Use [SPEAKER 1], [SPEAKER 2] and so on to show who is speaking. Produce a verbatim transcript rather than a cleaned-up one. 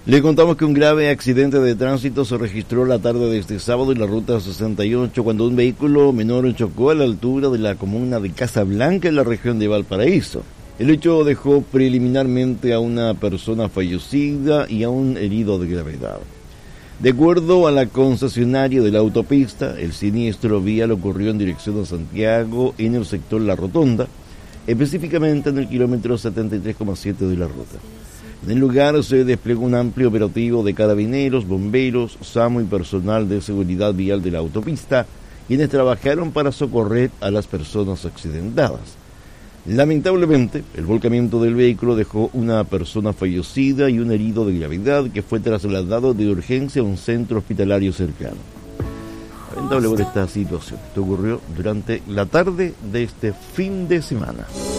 [SPEAKER 1] Le contamos que un grave accidente de tránsito se registró la tarde de este sábado en la ruta sesenta y ocho cuando un vehículo menor chocó a la altura de la comuna de Casablanca en la región de Valparaíso. El hecho dejó preliminarmente a una persona fallecida y a un herido de gravedad. De acuerdo a la concesionaria de la autopista, el siniestro vial ocurrió en dirección a Santiago en el sector La Rotonda, específicamente en el kilómetro setenta y tres coma siete de la ruta. En el lugar se desplegó un amplio operativo de carabineros, bomberos, SAMU y personal de seguridad vial de la autopista, quienes trabajaron para socorrer a las personas accidentadas. Lamentablemente, el volcamiento del vehículo dejó una persona fallecida y un herido de gravedad que fue trasladado de urgencia a un centro hospitalario cercano. Lamentable por esta situación. Esto ocurrió durante la tarde de este fin de semana.